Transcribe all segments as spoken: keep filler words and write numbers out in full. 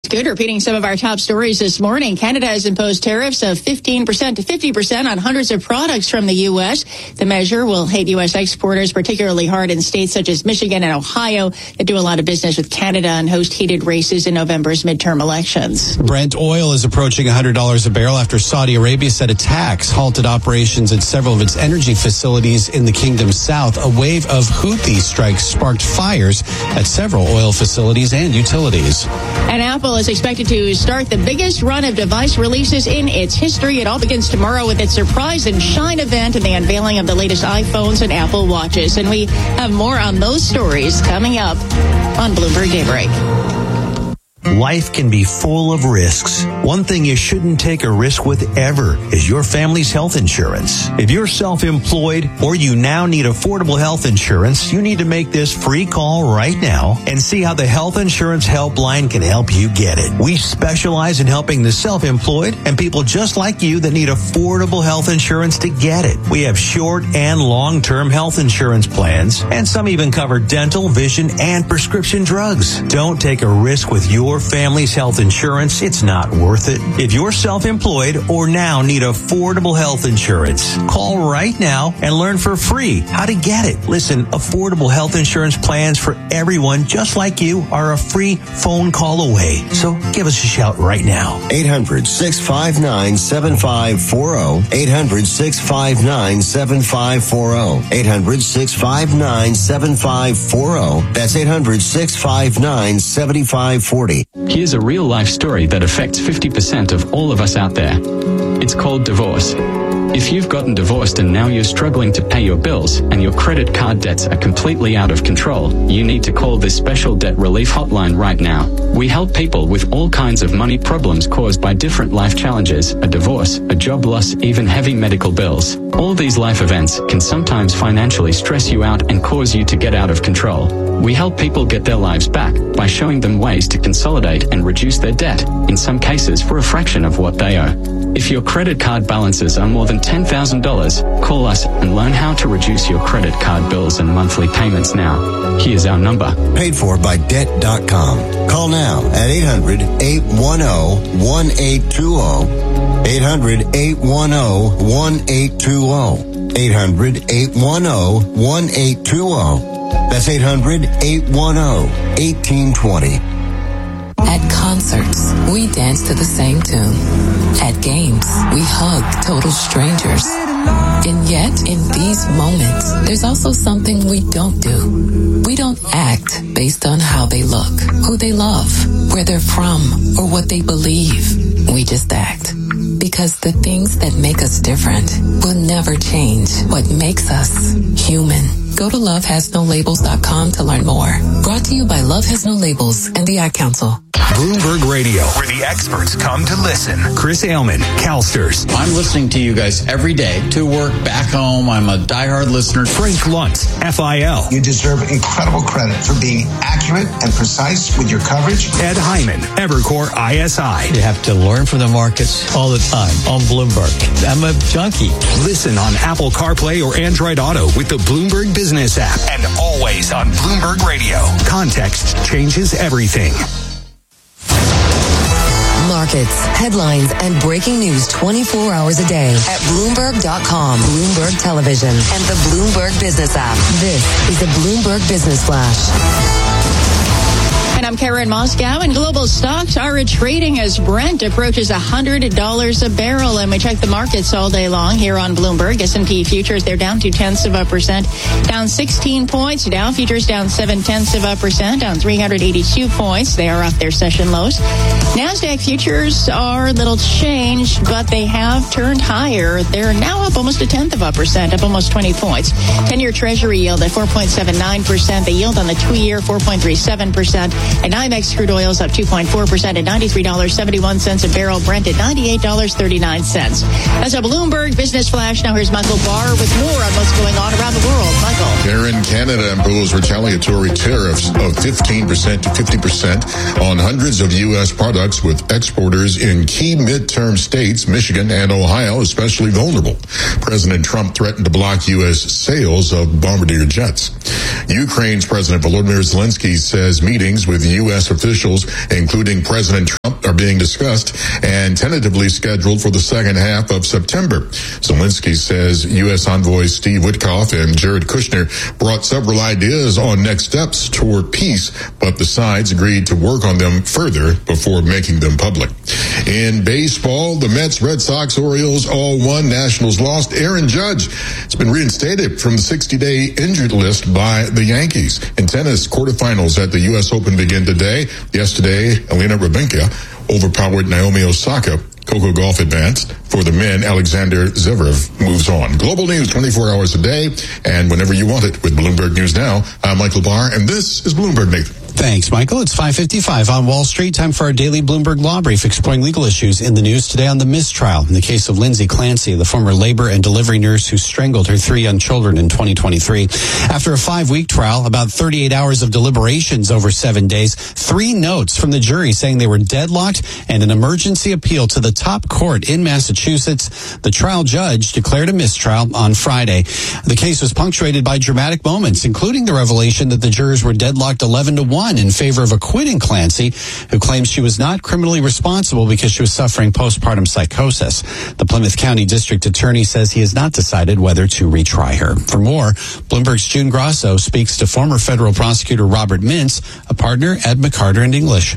Good. Repeating some of our top stories this morning. Canada has imposed tariffs of fifteen percent to fifty percent on hundreds of products from the U S. The measure will hit U S exporters particularly hard in states such as Michigan and Ohio that do a lot of business with Canada and host heated races in November's midterm elections. Brent oil is approaching one hundred dollars a barrel after Saudi Arabia said attacks halted operations at several of its energy facilities in the kingdom's south. A wave of Houthi strikes sparked fires at several oil facilities and utilities. And Apple is expected to start the biggest run of device releases in its history. It all begins tomorrow with its Surprise and Shine event and the unveiling of the latest iPhones and Apple Watches. And we have more on those stories coming up on Bloomberg Daybreak. Life can be full of risks. One thing you shouldn't take a risk with ever is your family's health insurance. If you're self-employed or you now need affordable health insurance, you need to make this free call right now and see how the Health Insurance Helpline can help you get it. We specialize in helping the self-employed and people just like you that need affordable health insurance to get it. We have short and long-term health insurance plans, and some even cover dental, vision, and prescription drugs. Don't take a risk with your Your family's health insurance. It's not worth it. If you're self-employed or now need affordable health insurance, call right now and learn for free how to get it. Listen, affordable health insurance plans for everyone just like you are a free phone call away. So give us a shout right now. eight hundred, six five nine, seven five four zero. eight hundred, six five nine, seven five four zero. eight hundred, six five nine, seven five four zero. That's eight hundred, six five nine, seven five four zero. Here's a real-life story that affects fifty percent of all of us out there. It's called divorce. If you've gotten divorced and now you're struggling to pay your bills and your credit card debts are completely out of control, you need to call this special debt relief hotline right now. We help people with all kinds of money problems caused by different life challenges, a divorce, a job loss, even heavy medical bills. All these life events can sometimes financially stress you out and cause you to get out of control. We help people get their lives back by showing them ways to consolidate and reduce their debt, in some cases for a fraction of what they owe. If your credit card balances are more than ten thousand dollars, call us and learn how to reduce your credit card bills and monthly payments now. Here's our number. Paid for by debt dot com. Call now at eight hundred, eight one zero, one eight two zero. eight hundred, eight one zero, one eight two zero. eight hundred, eight one zero, one eight two zero. That's eight hundred, eight one zero, one eight two zero. At concerts, we dance to the same tune. At games, we hug total strangers. And yet, in these moments, there's also something we don't do. We don't act based on how they look, who they love, where they're from, or what they believe. We just act. Because the things that make us different will never change what makes us human. Go to love has no labels dot com to learn more. Brought to you by Love Has No Labels and the Ad Council. Bloomberg Radio, where the experts come to listen. Chris Ailman, CalSTRS. I'm listening to you guys every day, to work, back home. I'm a diehard listener. Frank Luntz, F I L. You deserve incredible credit for being accurate and precise with your coverage. Ed Hyman, Evercore I S I. You have to learn from the markets all the time on Bloomberg. I'm a junkie. Listen on Apple CarPlay or Android Auto with the Bloomberg Business app. And always on Bloomberg Radio. Context changes everything. Markets, headlines, and breaking news twenty-four hours a day at Bloomberg dot com, Bloomberg Television, and the Bloomberg Business app. This is the Bloomberg Business Flash. And I'm Karen Moscow, and global stocks are trading as Brent approaches one hundred dollars a barrel. And we check the markets all day long here on Bloomberg. S and P futures, they're down two tenths of a percent, down sixteen points. Dow futures down seven tenths of a percent, down three hundred eighty-two points. They are off their session lows. NASDAQ futures are a little changed, but they have turned higher. They're now up almost a tenth of a percent, up almost twenty points. ten-year Treasury yield at four point seven nine percent. The yield on the two-year, four point three seven percent. And NYMEX crude oil is up two point four percent at ninety-three dollars and seventy-one cents a barrel. Brent at ninety-eight dollars and thirty-nine cents. That's a Bloomberg Business Flash. Now here's Michael Barr with more on what's going on around the world. Michael. Here in Canada, imposed retaliatory tariffs of fifteen percent to fifty percent on hundreds of U S products, with exporters in key midterm states, Michigan and Ohio, especially vulnerable. President Trump threatened to block U S sales of Bombardier jets. Ukraine's President Volodymyr Zelensky says meetings with with U S officials, including President Trump, are being discussed and tentatively scheduled for the second half of September. Zelensky says U S envoy Steve Witkoff and Jared Kushner brought several ideas on next steps toward peace, but the sides agreed to work on them further before making them public. In baseball, the Mets, Red Sox, Orioles all won. Nationals lost. Aaron Judge has been reinstated from the sixty-day injured list by the Yankees. In tennis, quarterfinals at the U S Open begin today. Yesterday, Elena Rybakina overpowered Naomi Osaka. Coco Gauff advanced. For the men, Alexander Zverev moves on. Global news twenty-four hours a day and whenever you want it with Bloomberg News Now. I'm Michael Barr, and this is Bloomberg Nathan. Thanks, Michael. It's five fifty-five on Wall Street. Time for our daily Bloomberg Law Brief, exploring legal issues in the news today on the mistrial in the case of Lindsay Clancy, the former labor and delivery nurse who strangled her three young children in twenty twenty-three. After a five-week trial, about thirty-eight hours of deliberations over seven days, three notes from the jury saying they were deadlocked, and an emergency appeal to the top court in Massachusetts, the trial judge declared a mistrial on Friday. The case was punctuated by dramatic moments, including the revelation that the jurors were deadlocked eleven to one in favor of acquitting Clancy, who claims she was not criminally responsible because she was suffering postpartum psychosis. The Plymouth County District Attorney says he has not decided whether to retry her. For more, Bloomberg's June Grasso speaks to former federal prosecutor Robert Mintz, a partner at McCarter and English.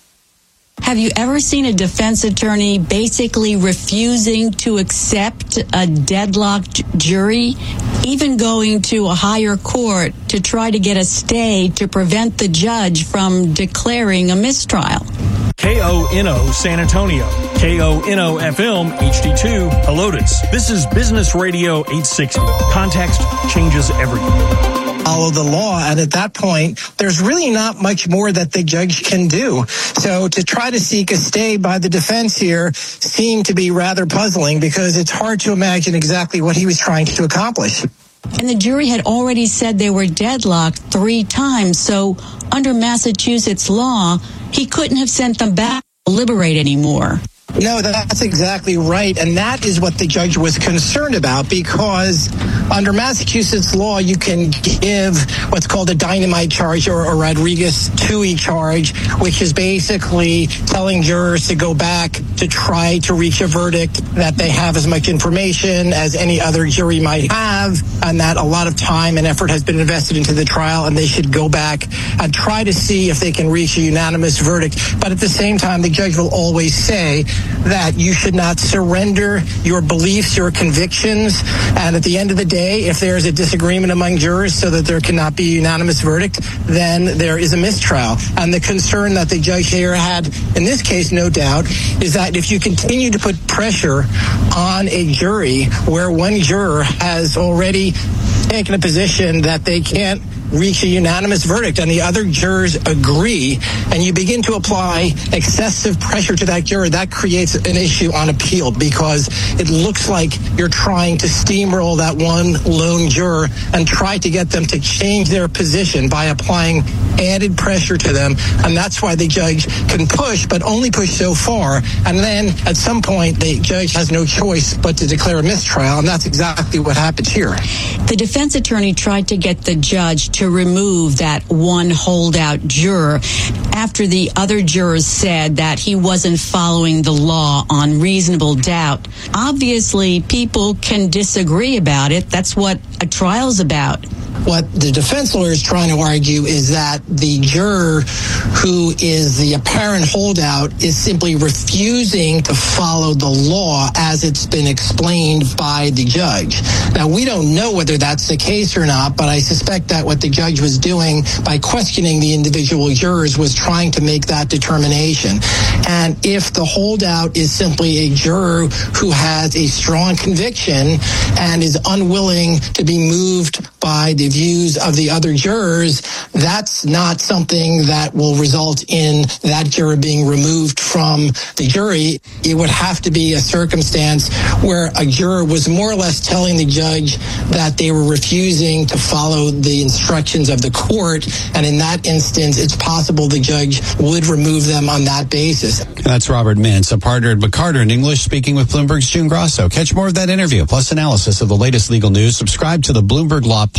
Have you ever seen a defense attorney basically refusing to accept a deadlocked jury, even going to a higher court to try to get a stay to prevent the judge from declaring a mistrial? K O N O San Antonio, K O N O F M H D two Helotes. This is Business Radio eight sixty. Context changes everything. Follow the law, and at that point, there's really not much more that the judge can do. So to try to seek a stay by the defense here seemed to be rather puzzling, because it's hard to imagine exactly what he was trying to accomplish. And the jury had already said they were deadlocked three times, so under Massachusetts law, he couldn't have sent them back to deliberate anymore. No, that's exactly right. And that is what the judge was concerned about, because under Massachusetts law, you can give what's called a dynamite charge or a Rodriguez-Tui charge, which is basically telling jurors to go back to try to reach a verdict that they have as much information as any other jury might have, and that a lot of time and effort has been invested into the trial, and they should go back and try to see if they can reach a unanimous verdict. But at the same time, the judge will always say that you should not surrender your beliefs, your convictions, and at the end of the day, if there is a disagreement among jurors so that there cannot be a unanimous verdict, then there is a mistrial. And the concern that the judge here had in this case, no doubt, is that if you continue to put pressure on a jury where one juror has already taken a position that they can't reach a unanimous verdict and the other jurors agree, and you begin to apply excessive pressure to that juror, that creates an issue on appeal, because it looks like you're trying to steamroll that one lone juror and try to get them to change their position by applying added pressure to them. And that's why the judge can push, but only push so far. And then at some point, the judge has no choice but to declare a mistrial, and that's exactly what happened here. The defense attorney tried to get the judge to remove that one holdout juror after the other jurors said that he wasn't following the law on reasonable doubt. Obviously, people can disagree about it. That's what a trial's about. What the defense lawyer is trying to argue is that the juror who is the apparent holdout is simply refusing to follow the law as it's been explained by the judge. Now, we don't know whether that's the case or not, but I suspect that what the judge was doing by questioning the individual jurors was trying to make that determination. And if the holdout is simply a juror who has a strong conviction and is unwilling to be moved by the views of the other jurors, that's not something that will result in that juror being removed from the jury. It would have to be a circumstance where a juror was more or less telling the judge that they were refusing to follow the instructions of the court, and in that instance, it's possible the judge would remove them on that basis. That's Robert Mintz, a partner at McCarter and English, speaking with Bloomberg's June Grasso. Catch more of that interview, plus analysis of the latest legal news. Subscribe to the Bloomberg Law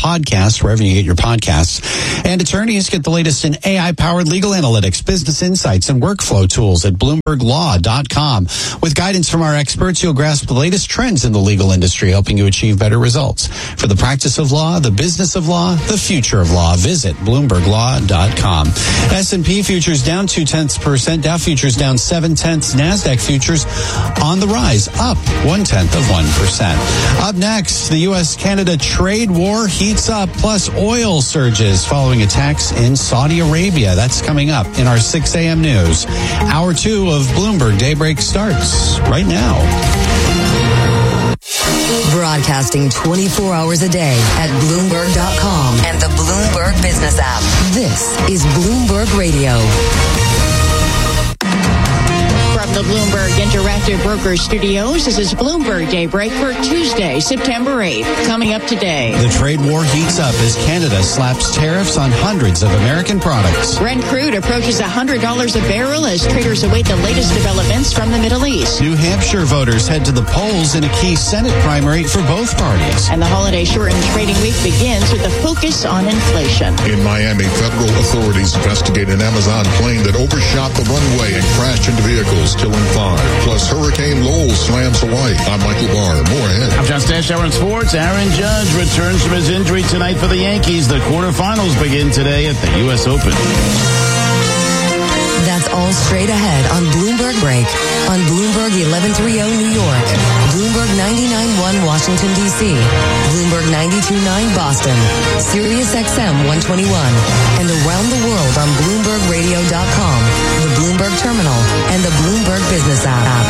podcast, wherever you get your podcasts. And attorneys get the latest in A I-powered legal analytics, business insights, and workflow tools at Bloomberg Law dot com. With guidance from our experts, you'll grasp the latest trends in the legal industry, helping you achieve better results. For the practice of law, the business of law, the future of law, visit Bloomberg Law dot com. S and P futures down two tenths percent, Dow futures down seven tenths, NASDAQ futures on the rise, up one tenth of one percent. Up next, the U S Canada trade war heats up, plus oil surges following attacks in Saudi Arabia. That's coming up in our six a.m. news. Hour two of Bloomberg Daybreak starts right now. Broadcasting twenty-four hours a day at Bloomberg dot com and the Bloomberg Business app. This is Bloomberg Radio. From the Bloomberg Interactive Broker Studios, this is Bloomberg Daybreak for Tuesday, September eighth. Coming up today, the trade war heats up as Canada slaps tariffs on hundreds of American products. Brent crude approaches one hundred dollars a barrel as traders await the latest developments from the Middle East. New Hampshire voters head to the polls in a key Senate primary for both parties. And the holiday-shortened trading week begins with a focus on inflation. In Miami, federal authorities investigate an Amazon plane that overshot the runway and crashed into vehicles, killing five. Plus, Hurricane Lowell slams Hawaii. I'm Michael Barr. More ahead. I'm John Stash, Hour in Sports. Aaron Judge returns from his injury tonight for the Yankees. The quarterfinals begin today at the U S Open. That's all straight ahead on Bloomberg Break on Bloomberg eleven thirty New York, Bloomberg ninety-nine point one Washington, D C, Bloomberg ninety-two point nine Boston, Sirius X M one twenty-one, and around the world on Bloomberg Radio dot com, the Bloomberg Terminal, and the Bloomberg Business app.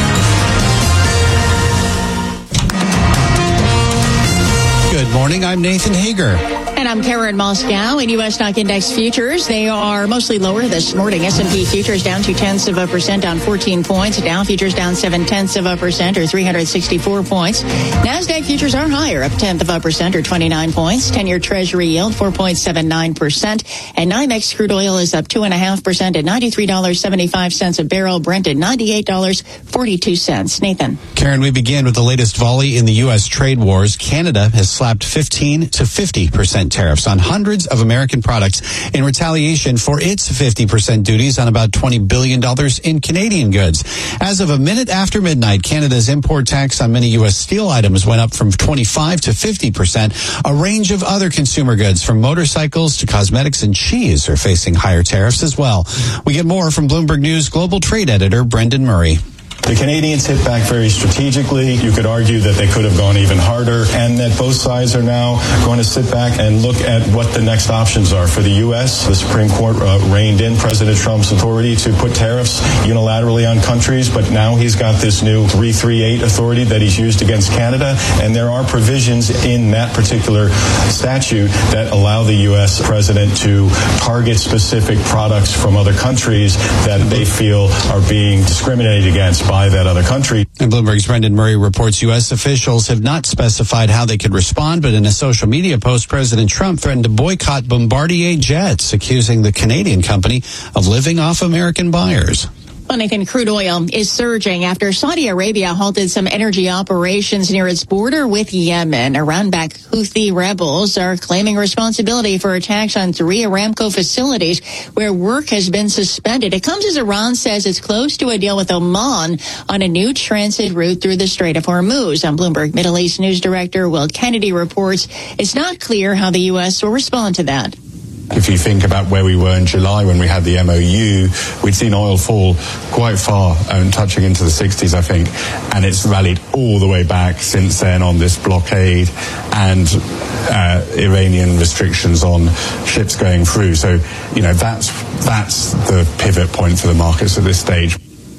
Good morning. I'm Nathan Hager. And I'm Karen Moscow. In U S stock index futures, they are mostly lower this morning. S and P futures down two tenths of a percent, down fourteen points. Dow futures down seven tenths of a percent, or three hundred sixty-four points. NASDAQ futures are higher, up tenth of a percent, or twenty-nine points. ten-year Treasury yield four point seven nine percent. And NYMEX crude oil is up two point five percent at ninety-three dollars and seventy-five cents a barrel. Brent at ninety-eight dollars and forty-two cents. Nathan. Karen, we begin with the latest volley in the U S trade wars. Canada has slapped fifteen to fifty percent tariffs on hundreds of American products in retaliation for its fifty percent duties on about twenty billion dollars in Canadian goods. As of a minute after midnight, Canada's import tax on many U S steel items went up from twenty-five to fifty percent. A range of other consumer goods, from motorcycles to cosmetics and cheese, are facing higher tariffs as well. We get more from Bloomberg News global trade editor Brendan Murray. The Canadians hit back very strategically. You could argue that they could have gone even harder, and that both sides are now going to sit back and look at what the next options are for the U S. The Supreme Court uh, reined in President Trump's authority to put tariffs unilaterally on countries, but now he's got this new three thirty-eight authority that he's used against Canada, and there are provisions in that particular statute that allow the U S president to target specific products from other countries that they feel are being discriminated against by that other country. And Bloomberg's Brendan Murray reports U S officials have not specified how they could respond, but in a social media post, President Trump threatened to boycott Bombardier jets, accusing the Canadian company of living off American buyers. Well, Nathan, crude oil is surging after Saudi Arabia halted some energy operations near its border with Yemen. Iran-backed Houthi rebels are claiming responsibility for attacks on three Aramco facilities where work has been suspended. It comes as Iran says it's close to a deal with Oman on a new transit route through the Strait of Hormuz. On Bloomberg Middle East News Director Will Kennedy reports it's not clear how the U S will respond to that. If you think about where we were in July when we had the M O U, we'd seen oil fall quite far, um, touching into the sixties, I think, and it's rallied all the way back since then on this blockade and uh, Iranian restrictions on ships going through. So, you know, that's that's the pivot point for the markets at this stage.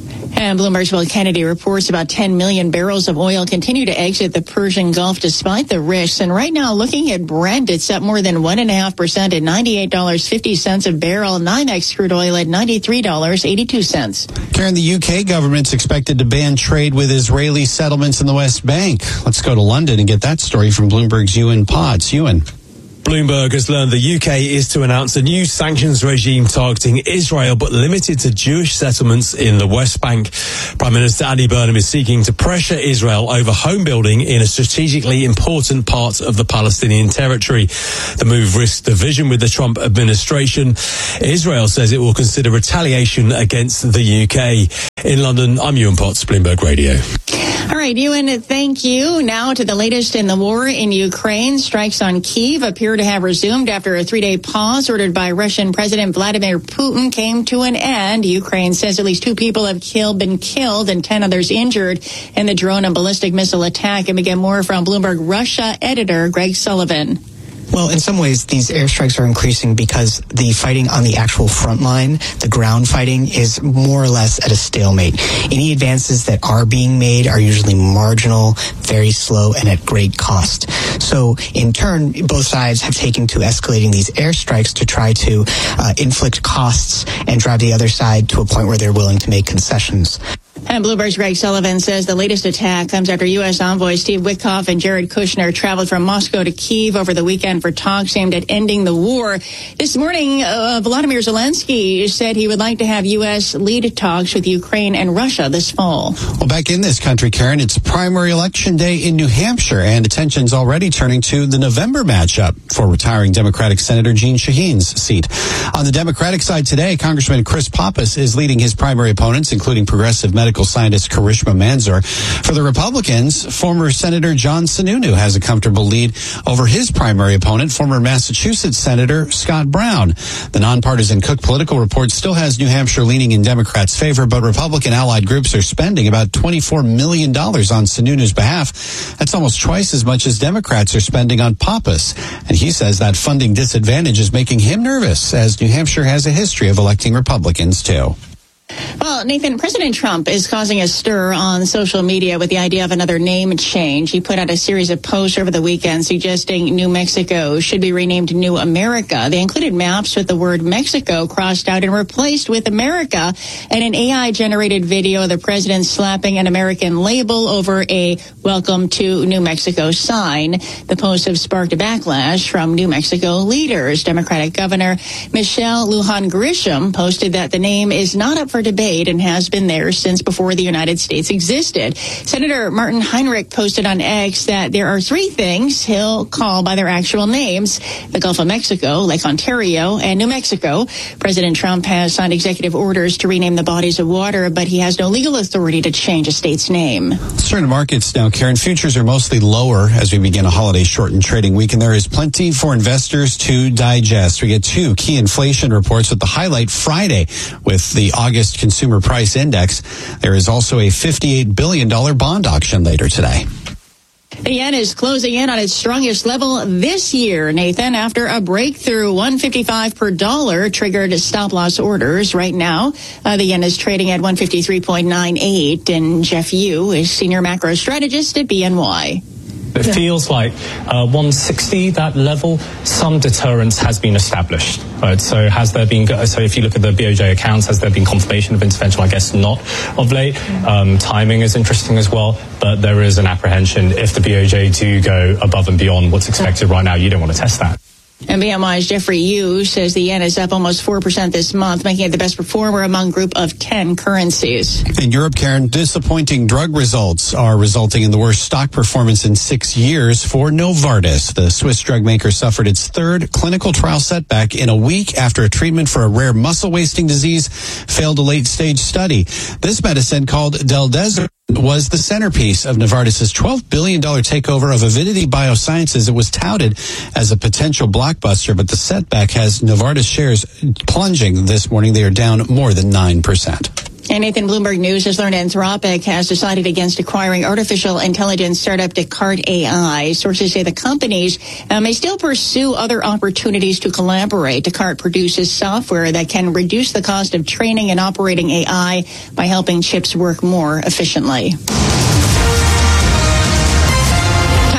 And Bloomberg's Will Kennedy reports about ten million barrels of oil continue to exit the Persian Gulf despite the risks. And right now, looking at Brent, it's up more than one point five percent at ninety-eight dollars and fifty cents a barrel. NYMEX crude oil at ninety-three dollars and eighty-two cents. Karen, the U K government's expected to ban trade with Israeli settlements in the West Bank. Let's go to London and get that story from Bloomberg's Ewan Potts. Ewan. Bloomberg has learned the U K is to announce a new sanctions regime targeting Israel, but limited to Jewish settlements in the West Bank. Prime Minister Andy Burnham is seeking to pressure Israel over home building in a strategically important part of the Palestinian territory. The move risks division with the Trump administration. Israel says it will consider retaliation against the U K. In London, I'm Ewan Potts, Bloomberg Radio. All right, Ewan, thank you. Now to the latest in the war in Ukraine. Strikes on Kyiv appear to have resumed after a three-day pause ordered by Russian President Vladimir Putin came to an end. Ukraine says at least two people have killed, been killed and ten others injured in the drone and ballistic missile attack. And we get more from Bloomberg Russia editor Greg Sullivan. Well, in some ways, these airstrikes are increasing because the fighting on the actual front line, the ground fighting, is more or less at a stalemate. Any advances that are being made are usually marginal, very slow, and at great cost. So, in turn, both sides have taken to escalating these airstrikes to try to uh, inflict costs and drive the other side to a point where they're willing to make concessions. And Bloomberg's Greg Sullivan says the latest attack comes after U S envoys Steve Witkoff and Jared Kushner traveled from Moscow to Kyiv over the weekend for talks aimed at ending the war. This morning, uh, Volodymyr Zelensky said he would like to have U S lead talks with Ukraine and Russia this fall. Well, back in this country, Karen, it's primary election day in New Hampshire, and attention's already turning to the November matchup for retiring Democratic Senator Jeanne Shaheen's seat. On the Democratic side today, Congressman Chris Pappas is leading his primary opponents, including progressive medical scientist Karishma Manzoor. For the Republicans, former Senator John Sununu has a comfortable lead over his primary opponent, former Massachusetts Senator Scott Brown. The nonpartisan Cook Political Report still has New Hampshire leaning in Democrats' favor, but Republican allied groups are spending about twenty-four million dollars on Sununu's behalf. That's almost twice as much as Democrats are spending on Pappas. And he says that funding disadvantage is making him nervous, as New Hampshire has a history of electing Republicans, too. Well, Nathan, President Trump is causing a stir on social media with the idea of another name change. He put out a series of posts over the weekend suggesting New Mexico should be renamed New America. They included maps with the word Mexico crossed out and replaced with America, and an A I-generated video of the president slapping an American label over a Welcome to New Mexico sign. The posts have sparked a backlash from New Mexico leaders. Democratic Governor Michelle Lujan Grisham posted that the name is not up for debate and has been there since before the United States existed. Senator Martin Heinrich posted on X that there are three things he'll call by their actual names: the Gulf of Mexico, Lake Ontario, and New Mexico. President Trump has signed executive orders to rename the bodies of water, but he has no legal authority to change a state's name. Let's turn to markets now, Karen. Futures are mostly lower as we begin a holiday-shortened trading week, and there is plenty for investors to digest. We get two key inflation reports, with the highlight Friday with the August Consumer Price Index. There is also a fifty-eight billion dollars bond auction later today. The yen is closing in on its strongest level this year, Nathan, after a breakthrough one fifty-five per dollar triggered stop-loss orders. Right now, uh, the yen is trading at one fifty-three point nine eight, and Jeff Yu is senior macro strategist at B N Y. It yeah. feels like uh, one sixty, that level, some deterrence has been established. Right? So has there been, so if you look at the B O J accounts, has there been confirmation of intervention? I guess not of late. Um, timing is interesting as well, but there is an apprehension if the B O J do go above and beyond what's expected right now, you don't want to test that. And B M Y's Jeffrey Yu says the yen is up almost four percent this month, making it the best performer among group of ten currencies. In Europe, Karen, disappointing drug results are resulting in the worst stock performance in six years for Novartis. The Swiss drug maker suffered its third clinical trial setback in a week after a treatment for a rare muscle-wasting disease failed a late-stage study. This medicine, called Deldezra, was the centerpiece of Novartis' twelve billion dollars takeover of Avidity Biosciences. It was touted as a potential blockbuster, but the setback has Novartis shares plunging this morning. They are down more than nine percent. And Nathan, Bloomberg News has learned Anthropic has decided against acquiring artificial intelligence startup Descartes A I. Sources say the companies uh, may still pursue other opportunities to collaborate. Descartes produces software that can reduce the cost of training and operating A I by helping chips work more efficiently.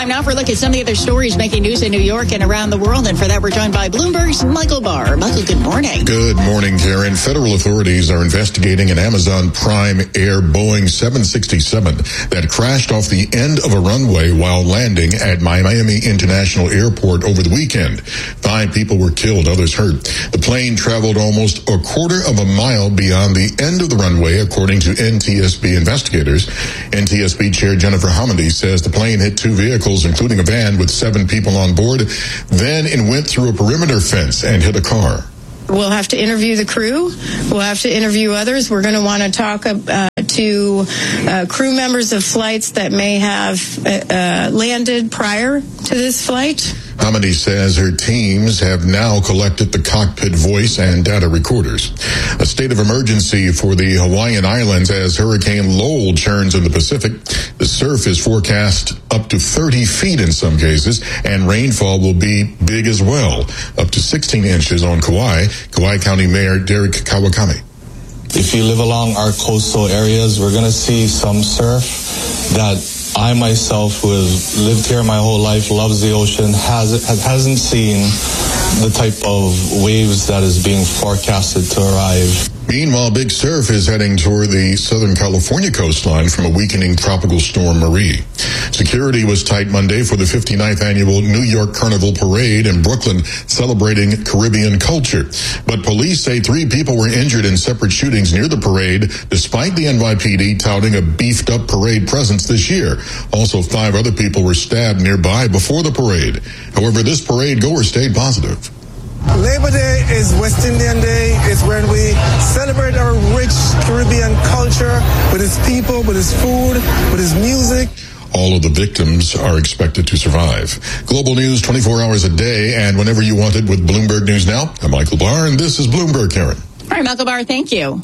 Time now for a look at some of the other stories making news in New York and around the world. And for that, we're joined by Bloomberg's Michael Barr. Michael, good morning. Good morning, Karen. Federal authorities are investigating an Amazon Prime Air Boeing seven sixty-seven that crashed off the end of a runway while landing at Miami International Airport over the weekend. Five people were killed, others hurt. The plane traveled almost a quarter of a mile beyond the end of the runway, according to N T S B investigators. N T S B Chair Jennifer Hamady says the plane hit two vehicles, including a van with seven people on board. Then it went through a perimeter fence and hit a car. We'll have to interview the crew. We'll have to interview others. We're going to want to talk uh, to uh, crew members of flights that may have uh, uh, landed prior to this flight. Hamady says her teams have now collected the cockpit voice and data recorders. A state of emergency for the Hawaiian Islands as Hurricane Lowell churns in the Pacific. The surf is forecast up to thirty feet in some cases, and rainfall will be big as well, up to sixteen inches on Kauai. Kauai County Mayor Derek Kawakami. If you live along our coastal areas, we're going to see some surf that I myself, who has lived here my whole life, loves the ocean, has, hasn't seen the type of waves that is being forecasted to arrive. Meanwhile, big surf is heading toward the Southern California coastline from a weakening tropical storm Marie. Security was tight Monday for the fifty-ninth annual New York Carnival Parade in Brooklyn, celebrating Caribbean culture. But police say three people were injured in separate shootings near the parade, despite the N Y P D touting a beefed-up parade presence this year. Also, five other people were stabbed nearby before the parade. However, this parade goer stayed positive. Labor Day is West Indian Day. It's when we celebrate our rich Caribbean culture with its people, with its food, with its music. All of the victims are expected to survive. Global news twenty-four hours a day and whenever you want it with Bloomberg News Now. I'm Michael Barr, and this is Bloomberg, Karen. All right, Michael Barr, thank you.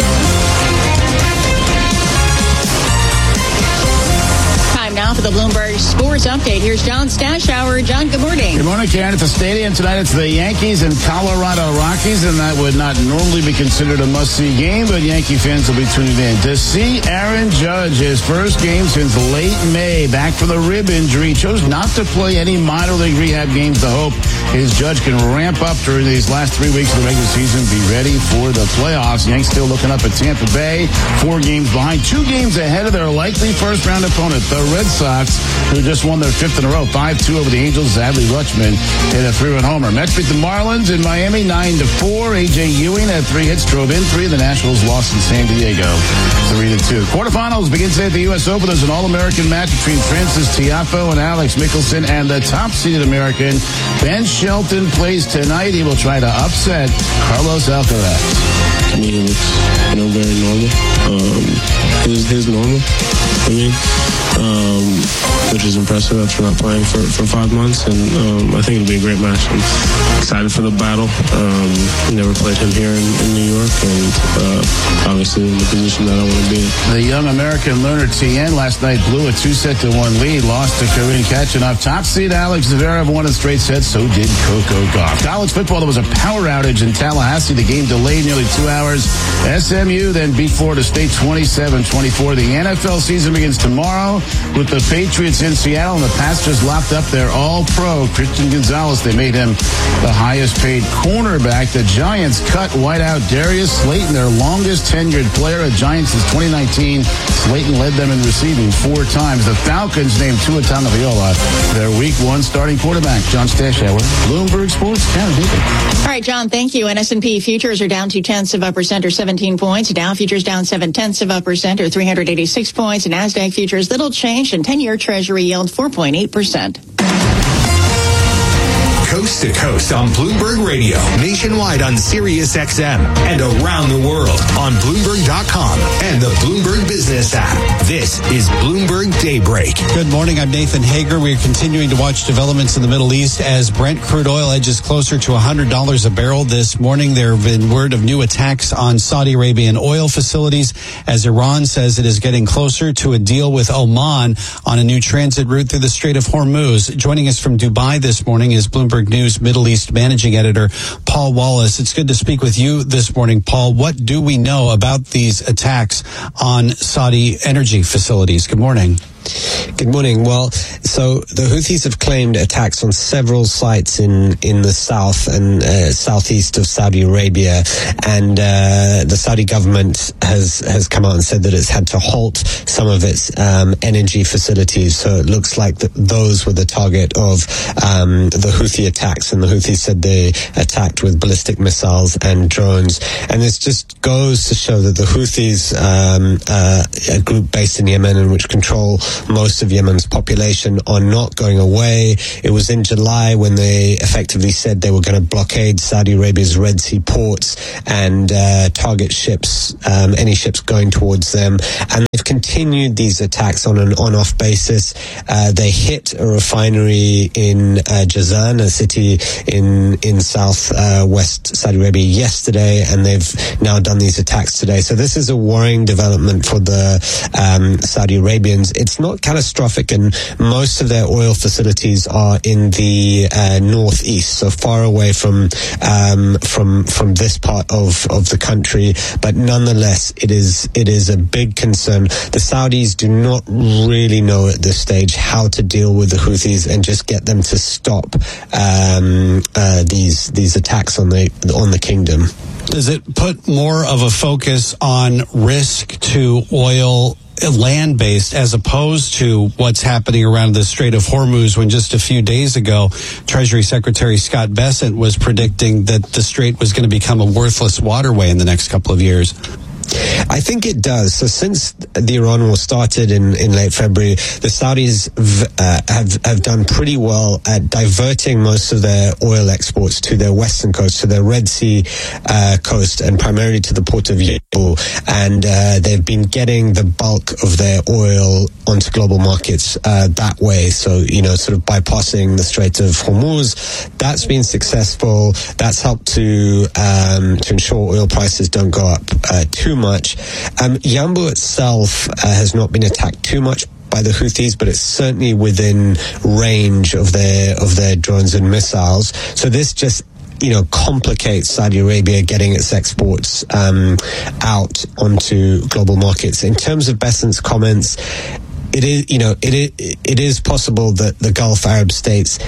Now for the Bloomberg Sports Update. Here's John Stashower. John, good morning. Good morning, Karen. At the stadium tonight, it's the Yankees and Colorado Rockies, and that would not normally be considered a must-see game, but Yankee fans will be tuning in to see Aaron Judge, his first game since late May, back from the rib injury. He chose not to play any minor league rehab games to hope his Judge can ramp up during these last three weeks of the regular season, be ready for the playoffs. Yanks still looking up at Tampa Bay, four games behind, two games ahead of their likely first-round opponent, the Red Sox, who just won their fifth in a row, five two over the Angels. Adley Rutschman hit a three-run homer. Mets beat the Marlins in Miami nine to four. A J Ewing had three hits, drove in three. The Nationals lost in San Diego three to two. Quarterfinals begin today at the U S Open. There's an all-American match between Francis Tiafoe and Alex Mickelson, and the top-seeded American Ben Shelton plays tonight. He will try to upset Carlos Alcaraz. To me, he looks, you know, very normal. Um, his, his normal, I mean, um, which is impressive after not playing for, for five months. And um, I think it'll be a great match. I'm excited for the battle. Um, never played him here in, in New York, and uh, obviously in the position that I want to be in. The young American Leonard Tien last night blew a two-set to one lead, lost to Karin Khachanov. Top seed Alex Zverev won in straight sets, so did Coco Gauff. College football, there was a power outage in Tallahassee. The game delayed nearly two hours. S M U then beat Florida State twenty-seven twenty-four. The N F L season begins tomorrow with the Patriots in Seattle, and the Pats just locked up their all-pro Christian Gonzalez. They made him the highest-paid cornerback. The Giants cut wideout Darius Slayton, their longest-tenured player at Giants since twenty nineteen. Slayton led them in receiving four times. The Falcons named Tua Tagovailoa their Week One starting quarterback. John Stashower, Bloomberg Sports, Karen Higgins. All right, John, thank you. And S and P futures are down two tenths of a percent or seventeen points. Dow futures down seven tenths of a percent or three hundred eighty-six points. And NASDAQ futures little change, and ten-year Treasury yield four point eight percent. Coast to coast on Bloomberg Radio, nationwide on Sirius X M, and around the world on Bloomberg dot com and the Bloomberg Business app. This is Bloomberg Daybreak. Good morning. I'm Nathan Hager. We're continuing to watch developments in the Middle East as Brent crude oil edges closer to one hundred dollars a barrel. This morning, there have been word of new attacks on Saudi Arabian oil facilities as Iran says it is getting closer to a deal with Oman on a new transit route through the Strait of Hormuz. Joining us from Dubai this morning is Bloomberg News Middle East managing editor Paul Paul Wallace. It's good to speak with you this morning, Paul. What do we know about these attacks on Saudi energy facilities? Good morning. Good morning. Well, so the Houthis have claimed attacks on several sites in, in the south and uh, southeast of Saudi Arabia, and uh, the Saudi government has has come out and said that it's had to halt some of its um, energy facilities. So it looks like that those were the target of um, the Houthi attacks, and the Houthis said they attacked with ballistic missiles and drones. And this just goes to show that the Houthis, um, uh, a group based in Yemen and which control most of Yemen's population, are not going away. It was in July when they effectively said they were going to blockade Saudi Arabia's Red Sea ports and uh, target ships, um, any ships going towards them. And they've continued these attacks on an on-off basis. Uh, they hit a refinery in uh, Jazan, a city in in south uh, west Saudi Arabia, yesterday, and they've now done these attacks today. So this is a worrying development for the um, Saudi Arabians. It's not catastrophic, and most of their oil facilities are in the uh, northeast, so far away from um, from from this part of, of the country. But nonetheless, it is it is a big concern. The Saudis do not really know at this stage how to deal with the Houthis and just get them to stop um, uh, these these attacks on the on the kingdom. Does it put more of a focus on risk to oil land-based as opposed to what's happening around the Strait of Hormuz, when just a few days ago, Treasury Secretary Scott Bessent was predicting that the strait was going to become a worthless waterway in the next couple of years? I think it does. So since the Iran war started in, in late February, the Saudis uh, have, have done pretty well at diverting most of their oil exports to their western coast, to their Red Sea uh, coast, and primarily to the port of Yemen. And uh, they've been getting the bulk of their oil onto global markets uh, that way. So, you know, sort of bypassing the Strait of Hormuz. That's been successful. That's helped to um, to ensure oil prices don't go up uh, too much. Um, Yanbu itself uh, has not been attacked too much by the Houthis, but it's certainly within range of their of their drones and missiles. So this just, you know, complicates Saudi Arabia getting its exports um, out onto global markets. In terms of Bessent's comments, it is, you know, it is, it is possible that the Gulf Arab states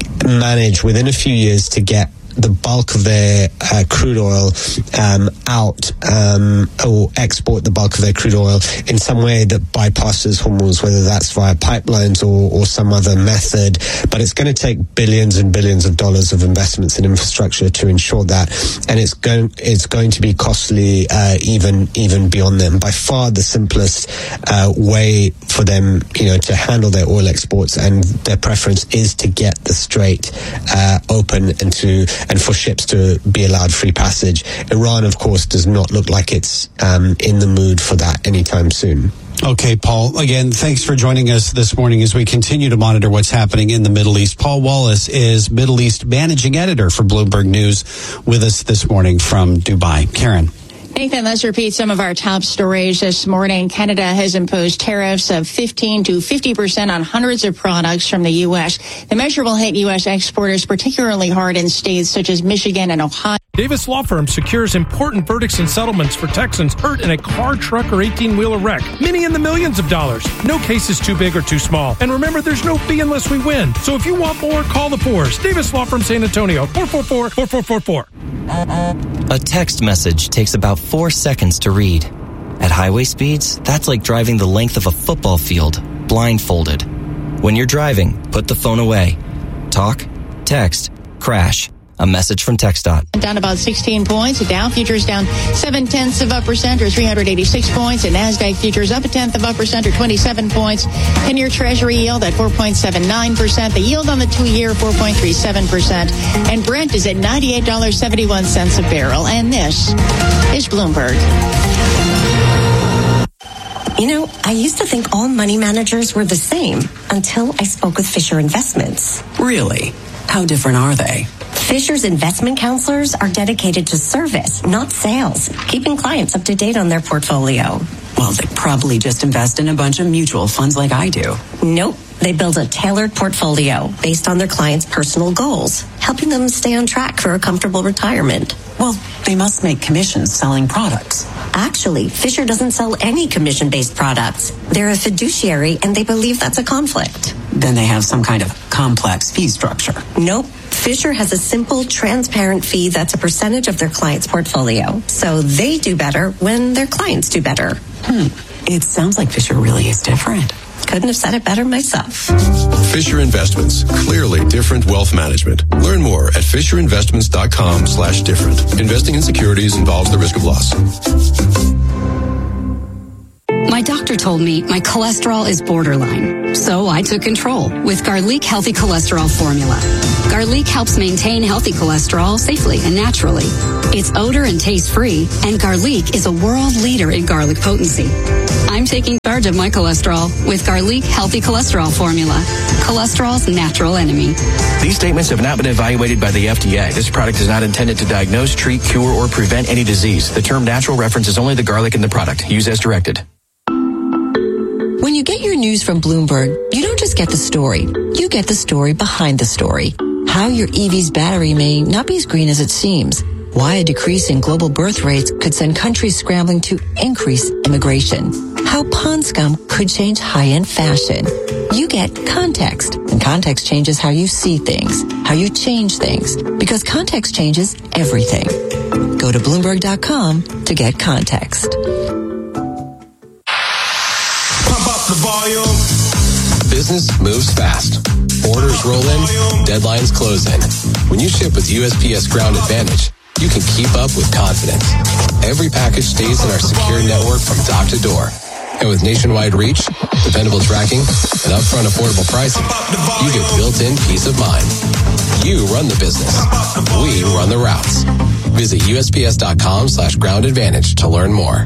manage within a few years to get the bulk of their uh, crude oil um, out, um, or export the bulk of their crude oil in some way that bypasses Hormuz, whether that's via pipelines or, or some other method. But it's going to take billions and billions of dollars of investments in infrastructure to ensure that, and it's going it's going to be costly uh, even even beyond them. By far, the simplest uh, way for them, you know, to handle their oil exports, and their preference is to get the strait uh, open and to and for ships to be allowed free passage. Iran, of course, does not look like it's um, in the mood for that anytime soon. Okay, Paul, again, thanks for joining us this morning as we continue to monitor what's happening in the Middle East. Paul Wallace is Middle East managing editor for Bloomberg News, with us this morning from Dubai. Karen. Nathan, let's repeat some of our top stories this morning. Canada has imposed tariffs of fifteen to fifty percent on hundreds of products from the U S. The measure will hit U S exporters particularly hard in states such as Michigan and Ohio. Davis Law Firm secures important verdicts and settlements for Texans hurt in a car, truck, or eighteen-wheeler wreck. Many in the millions of dollars. No case is too big or too small. And remember, there's no fee unless we win. So if you want more, call the fours. Davis Law Firm San Antonio, four four four, four four four four. A text message takes about four seconds to read. At highway speeds, that's like driving the length of a football field, blindfolded. When you're driving, put the phone away. Talk, text, crash. A message from TxDOT. Down about sixteen points. The Dow futures down seven tenths of a percent, or three hundred eighty-six points. And Nasdaq futures up a tenth of a percent, or twenty-seven points. ten-year Treasury yield at four point seven nine percent. The yield on the two-year four point three seven percent. And Brent is at ninety-eight dollars and seventy-one cents a barrel. And this is Bloomberg. You know, I used to think all money managers were the same until I spoke with Fisher Investments. Really? How different are they? Fisher's investment counselors are dedicated to service, not sales, keeping clients up to date on their portfolio. Well, they probably just invest in a bunch of mutual funds like I do. Nope. They build a tailored portfolio based on their clients' personal goals, helping them stay on track for a comfortable retirement. Well, they must make commissions selling products. Actually, Fisher doesn't sell any commission-based products. They're a fiduciary, and they believe that's a conflict. Then they have some kind of complex fee structure. Nope. Fisher has a simple, transparent fee that's a percentage of their client's portfolio. So they do better when their clients do better. Hmm. It sounds like Fisher really is different. Couldn't have said it better myself. Fisher Investments. Clearly different wealth management. Learn more at fisherinvestments.com slash different. Investing in securities involves the risk of loss. My doctor told me my cholesterol is borderline, so I took control with Garlic Healthy Cholesterol Formula. Garlic helps maintain healthy cholesterol safely and naturally. It's odor and taste-free, and Garlic is a world leader in garlic potency. I'm taking charge of my cholesterol with Garlic Healthy Cholesterol Formula, cholesterol's natural enemy. These statements have not been evaluated by the F D A. This product is not intended to diagnose, treat, cure, or prevent any disease. The term natural references only the garlic in the product. Use as directed. When you get your news from Bloomberg, you don't just get the story. You get the story behind the story. How your E V's battery may not be as green as it seems. Why a decrease in global birth rates could send countries scrambling to increase immigration. How pond scum could change high-end fashion. You get context, and context changes how you see things, how you change things, because context changes everything. Go to Bloomberg dot com to get context. The volume. Business moves fast. Orders roll in, deadlines close in. When you ship with U S P S Ground Advantage, you can keep up with confidence. Every package stays in our secure network from dock to door. And with nationwide reach, dependable tracking, and upfront affordable pricing, you get built-in peace of mind. You run the business. We run the routes. Visit U S P S dot com slash ground advantage to learn more.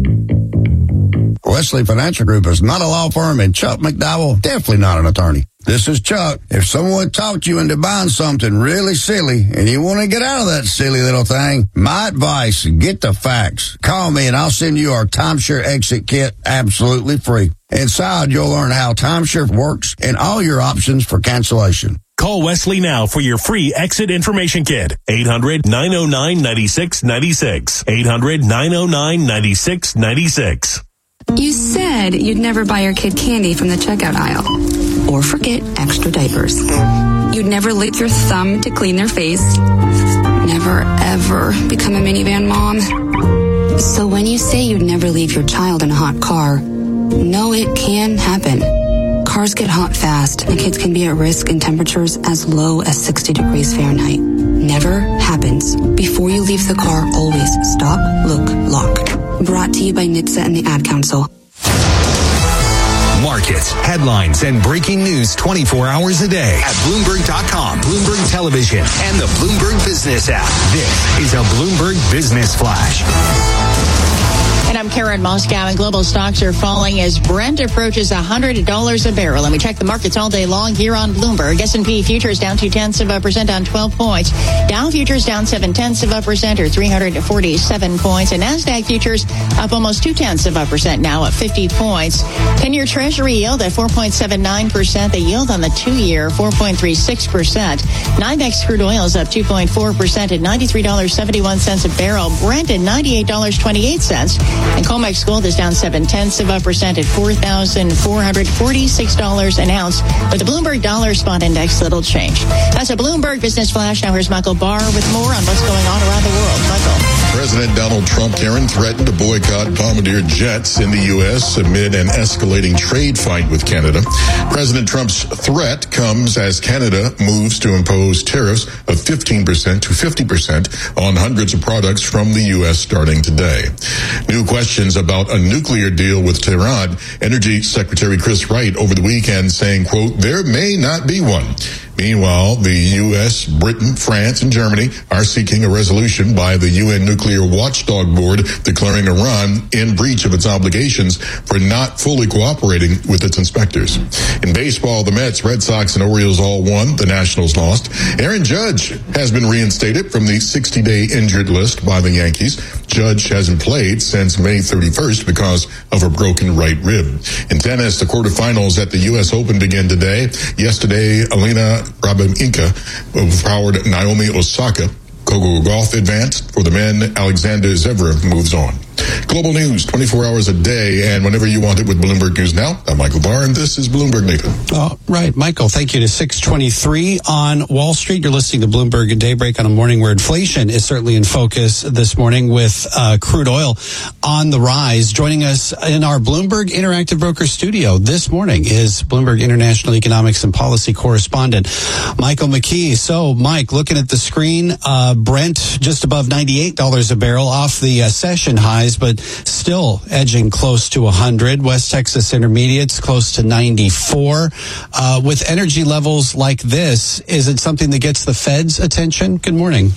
Wesley Financial Group is not a law firm, and Chuck McDowell, definitely not an attorney. This is Chuck. If someone talked you into buying something really silly and you want to get out of that silly little thing, my advice, get the facts. Call me and I'll send you our timeshare exit kit absolutely free. Inside, you'll learn how timeshare works and all your options for cancellation. Call Wesley now for your free exit information kit. eight hundred, nine oh nine, nine six nine six. eight hundred, nine oh nine, nine six nine six. You said you'd never buy your kid candy from the checkout aisle. Or forget extra diapers. You'd never lick your thumb to clean their face. Never, ever become a minivan mom. So when you say you'd never leave your child in a hot car, no, it can happen. Cars get hot fast, and kids can be at risk in temperatures as low as sixty degrees Fahrenheit. Never happens. Before you leave the car, always stop, look, lock. Brought to you by N H T S A and the Ad Council. Markets, headlines, and breaking news twenty-four hours a day at Bloomberg dot com, Bloomberg Television, and the Bloomberg Business app. This is a Bloomberg Business Flash. And I'm Karen Moscow, and global stocks are falling as Brent approaches one hundred dollars a barrel. And we check the markets all day long here on Bloomberg. S and P futures down two-tenths of a percent on twelve points. Dow futures down seven-tenths of a percent or three hundred forty-seven points. And NASDAQ futures up almost two-tenths of a percent now at fifty points. ten-year Treasury yield at four point seven nine percent. The yield on the two-year, four point three six percent. NYMEX crude oil is up two point four percent at ninety-three dollars and seventy-one cents a barrel. Brent at ninety-eight dollars and twenty-eight cents. And COMEX gold is down seven-tenths of a percent at four thousand four hundred forty-six dollars an ounce. But the Bloomberg Dollar Spot Index, little change. That's a Bloomberg Business Flash. Now here's Michael Barr with more on what's going on around the world. Michael. President Donald Trump, Karen, threatened to boycott Bombardier jets in the U S amid an escalating trade fight with Canada. President Trump's threat comes as Canada moves to impose tariffs of fifteen percent to fifty percent on hundreds of products from the U S starting today. New questions about a nuclear deal with Tehran. Energy Secretary Chris Wright over the weekend saying, quote, there may not be one. Meanwhile, the U S, Britain, France, and Germany are seeking a resolution by the U N Nuclear Watchdog Board declaring Iran in breach of its obligations for not fully cooperating with its inspectors. In baseball, the Mets, Red Sox, and Orioles all won. The Nationals lost. Aaron Judge has been reinstated from the sixty-day injured list by the Yankees. Judge hasn't played since May thirty-first because of a broken right rib. In tennis, the quarterfinals at the U S Open begin today. Yesterday, Alina Rabinka powered Naomi Osaka. Coco Gauff advanced. For the men, Alexander Zverev moves on. Global news, twenty-four hours a day, and whenever you want it with Bloomberg News Now. I'm Michael Barr, and this is Bloomberg Nathan. Oh, right, Michael, thank you. To six twenty-three on Wall Street. You're listening to Bloomberg at Daybreak on a morning where inflation is certainly in focus this morning with uh, crude oil on the rise. Joining us in our Bloomberg Interactive Broker studio this morning is Bloomberg International Economics and Policy correspondent Michael McKee. So, Mike, looking at the screen, uh, Brent just above ninety-eight dollars a barrel off the uh, session highs, but still edging close to one hundred. West Texas Intermediates close to ninety-four. Uh, with energy levels like this, is it something that gets the Fed's attention? Good morning.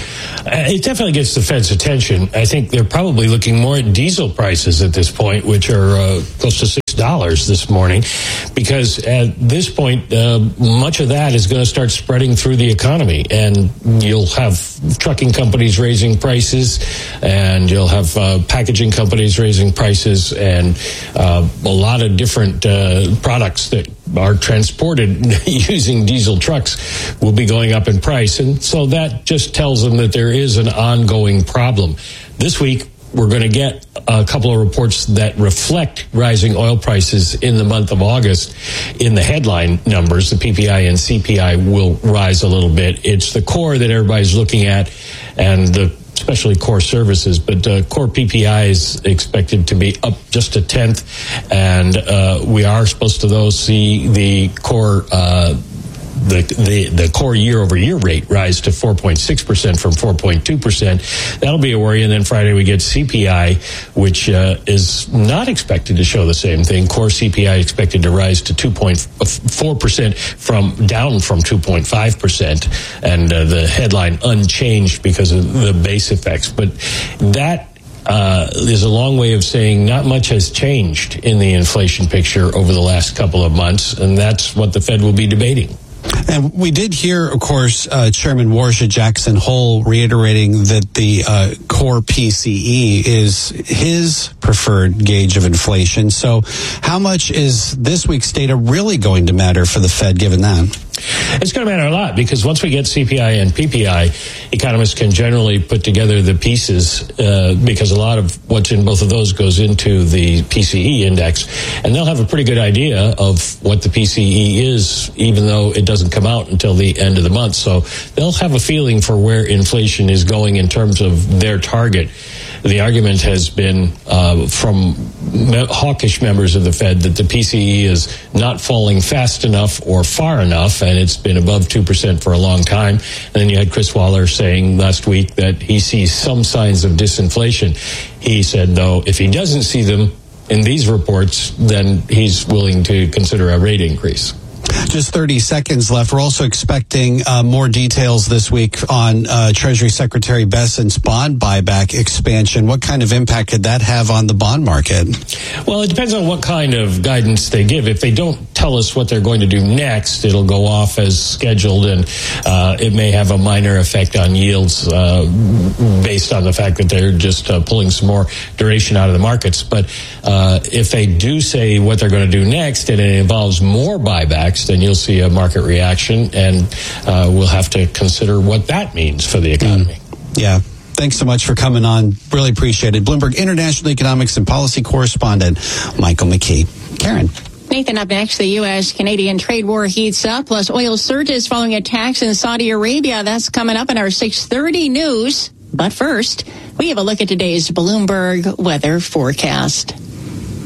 Uh, it definitely gets the Fed's attention. I think they're probably looking more at diesel prices at this point, which are uh, close to six dollars this morning, because at this point, uh, much of that is going to start spreading through the economy, and you'll have trucking companies raising prices, and you'll have uh, packaging companies raising prices, and uh, a lot of different uh, products that are transported using diesel trucks will be going up in price. And so that just tells them that there is an ongoing problem. This week, we're going to get a couple of reports that reflect rising oil prices in the month of August. In the headline numbers, the P P I and C P I will rise a little bit. It's the core that everybody's looking at, and the especially core services, but uh, core P P I is expected to be up just a tenth, and uh, we are supposed to, though, see the core uh, the the the core year-over-year rate rise to four point six percent from four point two percent. That'll be a worry. And then Friday we get C P I, which uh, is not expected to show the same thing. Core C P I expected to rise to two point four percent from down from two point five percent, and uh, the headline unchanged because of the base effects. But that Uh, there's a long way of saying not much has changed in the inflation picture over the last couple of months, and that's what the Fed will be debating. And we did hear, of course, uh, Chairman Warsha Jackson Hole reiterating that the uh, core P C E is his preferred gauge of inflation. So how much is this week's data really going to matter for the Fed, given that? It's going to matter a lot, because once we get C P I and P P I, economists can generally put together the pieces, uh, because a lot of what's in both of those goes into the P C E index, and they'll have a pretty good idea of what the P C E is, even though it doesn't come out until the end of the month. So they'll have a feeling for where inflation is going in terms of their target. The argument has been uh, from me- hawkish members of the Fed that the P C E is not falling fast enough or far enough, and it's been above two percent for a long time. And then you had Chris Waller saying last week that he sees some signs of disinflation. He said, though, if he doesn't see them in these reports, then he's willing to consider a rate increase. Just thirty seconds left. We're also expecting uh, more details this week on uh, Treasury Secretary Bessent's bond buyback expansion. What kind of impact could that have on the bond market? Well, it depends on what kind of guidance they give. If they don't tell us what they're going to do next, it'll go off as scheduled, and uh, it may have a minor effect on yields uh, based on the fact that they're just uh, pulling some more duration out of the markets. But uh, if they do say what they're going to do next, and it involves more buybacks, then you'll see a market reaction, and uh, we'll have to consider what that means for the economy. Mm. Yeah. Thanks so much for coming on. Really appreciate it. Bloomberg International Economics and Policy correspondent Michael McKee. Karen. Nathan, up next, the U S Canadian trade war heats up, plus oil surges following attacks in Saudi Arabia. That's coming up in our six thirty news. But first, we have a look at today's Bloomberg weather forecast.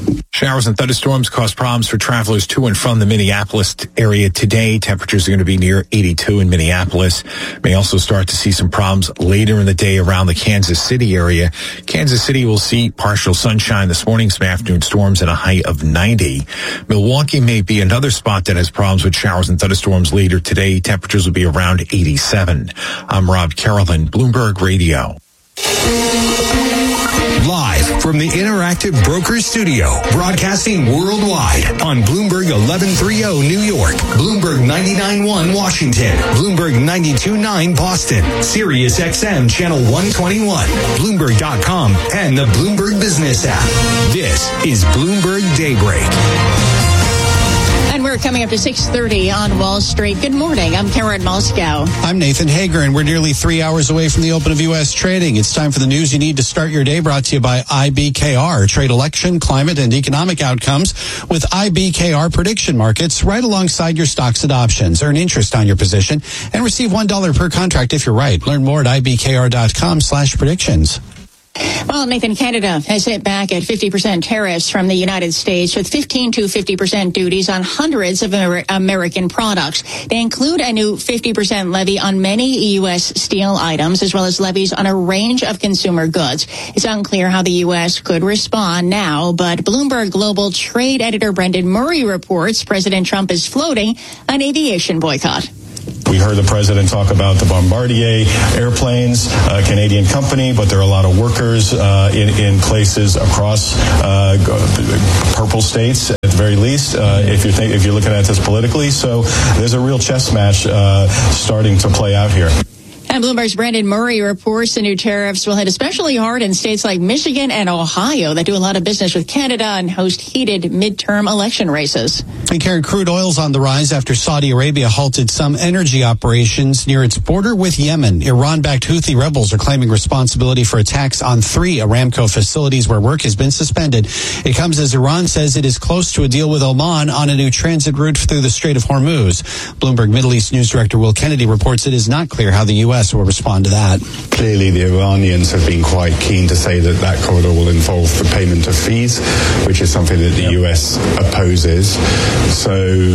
Showers and thunderstorms cause problems for travelers to and from the Minneapolis area today. Temperatures are going to be near eighty-two in Minneapolis. May also start to see some problems later in the day around the Kansas City area. Kansas City will see partial sunshine this morning, some afternoon storms and a high of ninety. Milwaukee may be another spot that has problems with showers and thunderstorms later today. Temperatures will be around eighty-seven. I'm Rob Carolyn, Bloomberg Radio. Live from the Interactive Brokers Studio, broadcasting worldwide on Bloomberg eleven thirty New York, Bloomberg ninety-nine point one Washington, Bloomberg ninety-two point nine Boston, Sirius X M Channel one twenty-one, Bloomberg dot com, and the Bloomberg Business app. This is Bloomberg Daybreak. And we're coming up to six thirty on Wall Street. Good morning. I'm Karen Moscow. I'm Nathan Hager, and we're nearly three hours away from the open of U S trading. It's time for the news you need to start your day, brought to you by I B K R. Trade election, climate, and economic outcomes with I B K R prediction markets right alongside your stocks and options. Earn interest on your position and receive one dollar per contract if you're right. Learn more at I B K R dot com slash predictions. Well, Nathan, Canada has hit back at fifty percent tariffs from the United States with fifteen to fifty percent duties on hundreds of Amer- American products. They include a new fifty percent levy on many U S steel items, as well as levies on a range of consumer goods. It's unclear how the U S could respond now, but Bloomberg Global Trade editor Brendan Murray reports President Trump is floating an aviation boycott. We heard the president talk about the Bombardier airplanes, a Canadian company, but there are a lot of workers uh, in, in places across uh, purple states, at the very least, uh, if, you think, if you're looking at this politically. So there's a real chess match uh, starting to play out here. And Bloomberg's Brendan Murray reports the new tariffs will hit especially hard in states like Michigan and Ohio that do a lot of business with Canada and host heated midterm election races. And Karen, crude oil's on the rise after Saudi Arabia halted some energy operations near its border with Yemen. Iran-backed Houthi rebels are claiming responsibility for attacks on three Aramco facilities where work has been suspended. It comes as Iran says it is close to a deal with Oman on a new transit route through the Strait of Hormuz. Bloomberg Middle East News Director Will Kennedy reports it is not clear how the U S will respond to that. Clearly, the Iranians have been quite keen to say that that corridor will involve the payment of fees, which is something that the yep. U S opposes. So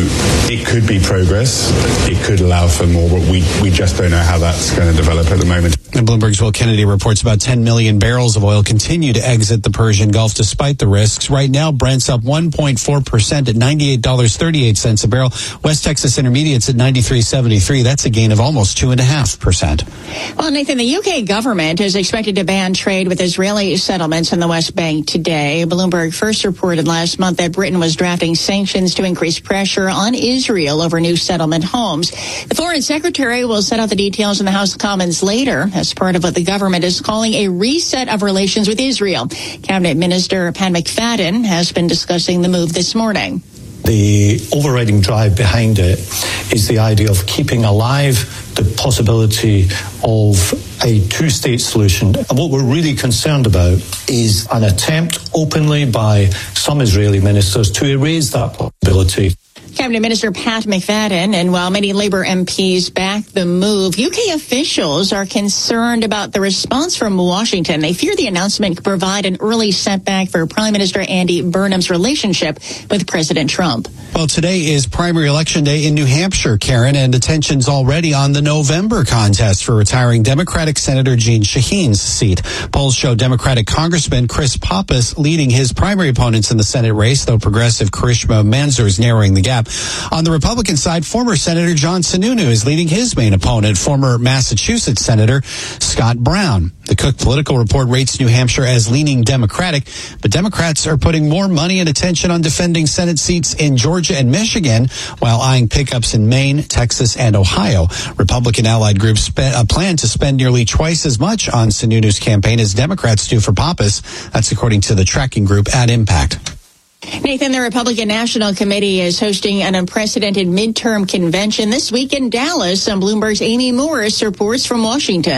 it could be progress. It could allow for more, but we, we just don't know how that's going to develop at the moment. And Bloomberg's Will Kennedy reports about ten million barrels of oil continue to exit the Persian Gulf despite the risks. Right now, Brent's up one point four percent at ninety-eight dollars and thirty-eight cents a barrel. West Texas Intermediate's at ninety-three seventy-three. That's a gain of almost two point five percent. Well, Nathan, the U K government is expected to ban trade with Israeli settlements in the West Bank today. Bloomberg first reported last month that Britain was drafting sanctions to increase pressure on Israel over new settlement homes. The foreign secretary will set out the details in the House of Commons later as part of what the government is calling a reset of relations with Israel. Cabinet Minister Pat McFadden has been discussing the move this morning. The overriding drive behind it is the idea of keeping alive the possibility of a two-state solution. And what we're really concerned about is an attempt openly by some Israeli ministers to erase that possibility. Cabinet Minister Pat McFadden, and while many Labour M Ps back the move, U K officials are concerned about the response from Washington. They fear the announcement could provide an early setback for Prime Minister Andy Burnham's relationship with President Trump. Well, today is primary election day in New Hampshire, Karen, and attention's already on the November contest for retiring Democratic Senator Jeanne Shaheen's seat. Polls show Democratic Congressman Chris Pappas leading his primary opponents in the Senate race, though progressive Karishma Manzoor is narrowing the gap. On the Republican side, former Senator John Sununu is leading his main opponent, former Massachusetts Senator Scott Brown. The Cook Political Report rates New Hampshire as leaning Democratic, but Democrats are putting more money and attention on defending Senate seats in Georgia and Michigan, while eyeing pickups in Maine, Texas, and Ohio. Republican allied groups spe- uh, plan to spend nearly twice as much on Sununu's campaign as Democrats do for Pappas. That's according to the tracking group at Impact. Nathan, the Republican National Committee is hosting an unprecedented midterm convention this week in Dallas. And Bloomberg's Amy Morris reports from Washington.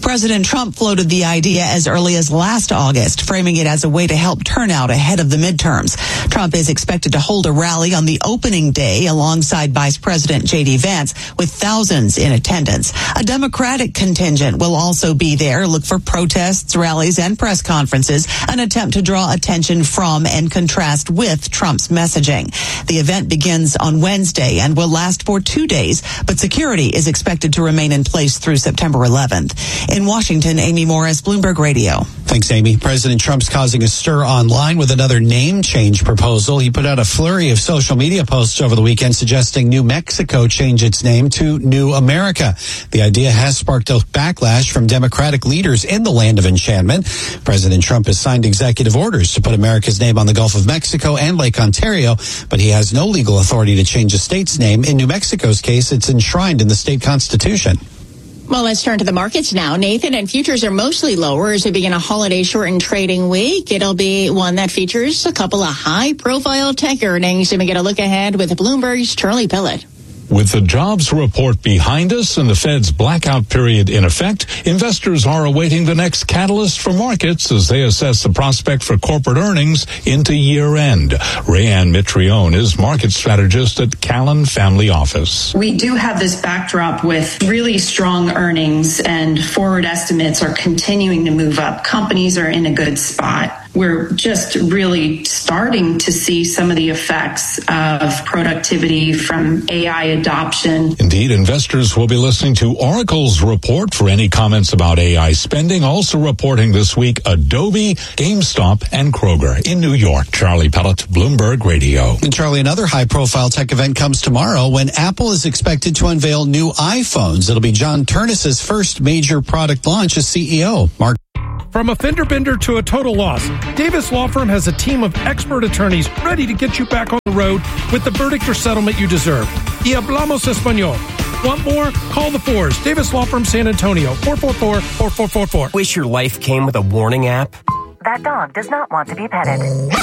President Trump floated the idea as early as last August, framing it as a way to help turnout ahead of the midterms. Trump is expected to hold a rally on the opening day alongside Vice President J D Vance with thousands in attendance. A Democratic contingent will also be there. Look for protests, rallies, and press conferences, an attempt to draw attention from and contrast with Trump's messaging. The event begins on Wednesday and will last for two days, but security is expected to remain in place through September eleventh. In Washington, Amy Morris, Bloomberg Radio. Thanks, Amy. President Trump's causing a stir online with another name change proposal. He put out a flurry of social media posts over the weekend suggesting New Mexico change its name to New America. The idea has sparked a backlash from Democratic leaders in the land of enchantment. President Trump has signed executive orders to put America's name on the Gulf of Mexico and Lake Ontario, but he has no legal authority to change a state's name. In New Mexico's case, it's enshrined in the state constitution. Well, let's turn to the markets now. Nathan, and futures are mostly lower as we begin a holiday-shortened trading week. It'll be one that features a couple of high-profile tech earnings, and we get a look ahead with Bloomberg's Charlie Pillett. With the jobs report behind us and the Fed's blackout period in effect, investors are awaiting the next catalyst for markets as they assess the prospect for corporate earnings into year-end. Rayanne Mitrione is market strategist at Callan Family Office. We do have this backdrop with really strong earnings, and forward estimates are continuing to move up. Companies are in a good spot. We're just really starting to see some of the effects of productivity from A I adoption. Indeed, investors will be listening to Oracle's report for any comments about A I spending. Also reporting this week, Adobe, GameStop, and Kroger. In New York, Charlie Pellett, Bloomberg Radio. And Charlie, another high-profile tech event comes tomorrow when Apple is expected to unveil new iPhones. It'll be John Ternus's first major product launch as C E O. Mark. From a fender bender to a total loss, Davis Law Firm has a team of expert attorneys ready to get you back on the road with the verdict or settlement you deserve. Y hablamos español. Want more? Call the fours. Davis Law Firm San Antonio, four four four, four four four four. Wish your life came with a warning app? That dog does not want to be petted.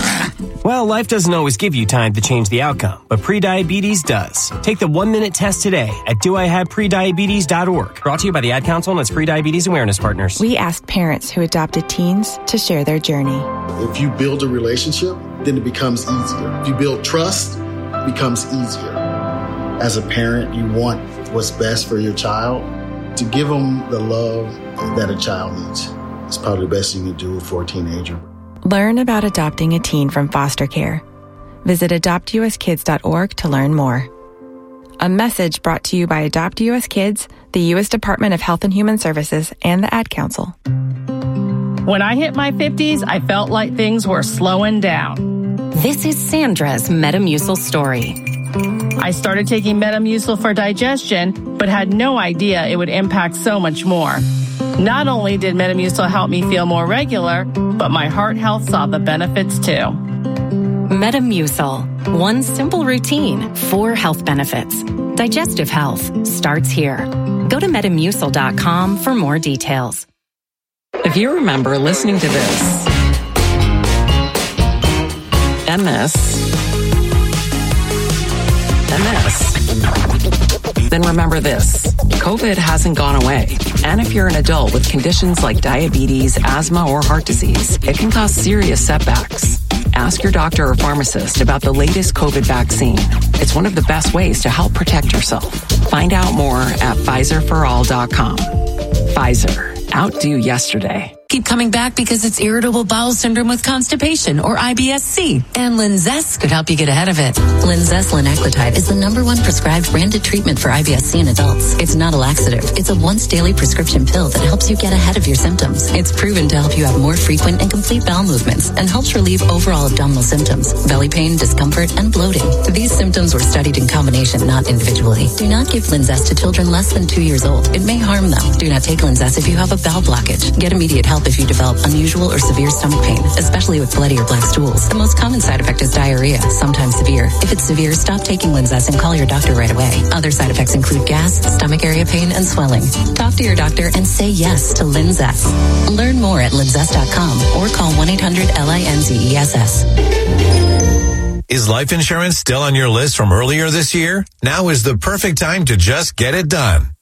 Well, life doesn't always give you time to change the outcome, but prediabetes does. Take the one-minute test today at do I have prediabetes dot org. Brought to you by the Ad Council and its Prediabetes Awareness Partners. We asked parents who adopted teens to share their journey. If you build a relationship, then it becomes easier. If you build trust, it becomes easier. As a parent, you want what's best for your child. To give them the love that a child needs. It's probably the best you can do for a teenager. Learn about adopting a teen from foster care. Visit adopt u s kids dot org to learn more. A message brought to you by Adopt U S Kids, the U S Department of Health and Human Services, and the Ad Council. When I hit my fifties, I felt like things were slowing down. This is Sandra's Metamucil story. I started taking Metamucil for digestion, but had no idea it would impact so much more. Not only did Metamucil help me feel more regular, but my heart health saw the benefits too. Metamucil. One simple routine, four health benefits. Digestive health starts here. Go to metamucil dot com for more details. If you remember listening to this, M S, M S, then remember this. COVID hasn't gone away. And if you're an adult with conditions like diabetes, asthma, or heart disease, it can cause serious setbacks. Ask your doctor or pharmacist about the latest COVID vaccine. It's one of the best ways to help protect yourself. Find out more at Pfizer for all dot com. Pfizer. Outdo yesterday. Keep coming back because it's irritable bowel syndrome with constipation, or I B S C. And Linzess could help you get ahead of it. Linzess linaclotide is the number one prescribed branded treatment for I B S C in adults. It's not a laxative. It's a once daily prescription pill that helps you get ahead of your symptoms. It's proven to help you have more frequent and complete bowel movements and helps relieve overall abdominal symptoms, belly pain, discomfort, and bloating. These symptoms were studied in combination, not individually. Do not give Linzess to children less than two years old. It may harm them. Do not take Linzess if you have a bowel blockage. Get immediate help if you develop unusual or severe stomach pain, especially with bloody or black stools. The most common side effect is diarrhea, sometimes severe. If it's severe, stop taking Linzess and call your doctor right away. Other side effects include gas, stomach area pain, and swelling. Talk to your doctor and say yes to Linzess. Learn more at linzess dot com or call one eight hundred L I N Z E S S. Is life insurance still on your list from earlier this year? Now is the perfect time to just get it done.